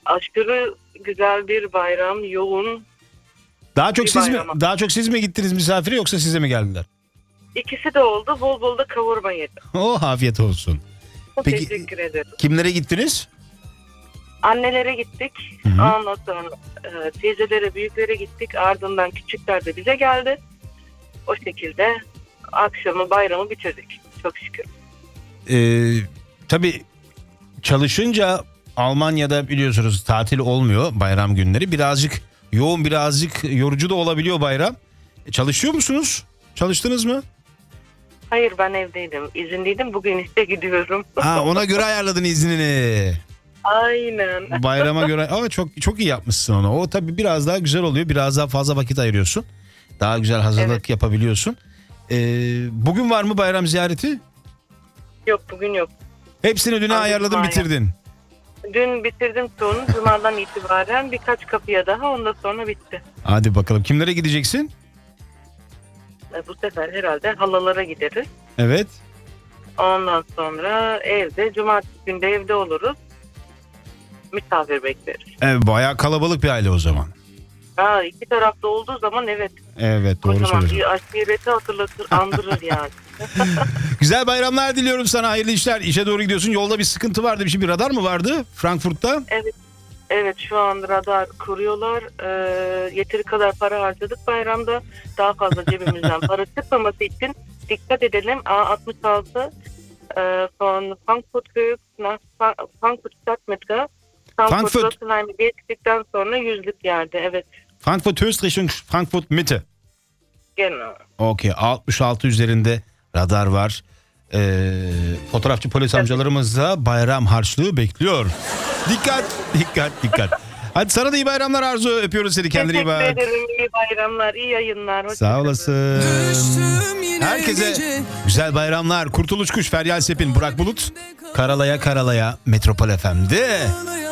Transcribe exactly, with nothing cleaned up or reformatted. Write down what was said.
Aşırı güzel bir bayram, yoğun. Daha çok Bir siz mi bayrama. daha çok siz mi gittiniz misafire yoksa size mi geldiler? İkisi de oldu. Bol bol da kavurma yedim. Oh, afiyet olsun. Peki Teşekkür ederim. kimlere gittiniz? Annelere gittik. Hı hı. Ondan sonra e, teyzelere, büyüklere gittik. Ardından küçükler de bize geldi. O şekilde akşamı, bayramı bitirdik. Çok şükür. Ee, tabii çalışınca Almanya'da biliyorsunuz tatil olmuyor bayram günleri. Birazcık yoğun, birazcık yorucu da olabiliyor bayram. E, çalışıyor musunuz? Çalıştınız mı? Hayır, ben evdeydim. İzinliydim. Bugün işte gidiyorum. Ha, ona göre ayarladın iznini. Aynen. Bayrama göre. Ama çok çok iyi yapmışsın onu. O tabii biraz daha güzel oluyor. Biraz daha fazla vakit ayırıyorsun. Daha güzel hazırlık Evet. yapabiliyorsun. Ee, bugün var mı bayram ziyareti? Yok, bugün yok. Hepsini düne Abi, ayarladın, var ya. bitirdin. Dün bitirdim çoğunu. Cuma'dan itibaren birkaç kapıya daha, ondan sonra bitti. Hadi bakalım, kimlere gideceksin? E, Bu sefer herhalde halalara gideriz. Evet. Ondan sonra evde, cumartesi günü de evde oluruz. Misafir bekleriz. Evet, bayağı kalabalık bir aile o zaman. Ha, iki tarafta olduğu zaman evet. Evet, doğru Kocaman söylüyorsun. bir aşireti hatırlatır, andırır yani. Güzel bayramlar diliyorum sana, hayırlı işler. İşe doğru gidiyorsun. Yolda bir sıkıntı vardı. Bir şey, bir radar mı vardı Frankfurt'ta? Evet. Evet, şu an radar kuruyorlar. Ee, yeteri kadar para harcadık bayramda. Daha fazla cebimizden para çıkmaması için dikkat edelim. A altmış altı e, von Frankfurt Höchst nach Frankfurt Stadtmitte. Frankfurt Frankfurt. Rossenheim'e geçtikten sonra yüzlük yerde. Evet. Frankfurt Höchst Richtung Frankfurt Mitte. Genau. Okey, altmış altı üzerinde radar var. Ee, fotoğrafçı polis amcalarımız da bayram harçlığı bekliyor. Dikkat, dikkat, dikkat. Hadi sana da iyi bayramlar Arzu. Öpüyoruz seni, kendine iyi Teşekkür bak. ederim. İyi bayramlar, iyi yayınlar. Hoşça Sağ kalın. olasın. Herkese güzel bayramlar. Kurtuluş Kuş, Feryal Sepin, Burak Bulut, Karalaya Karalaya Metropol F M'de.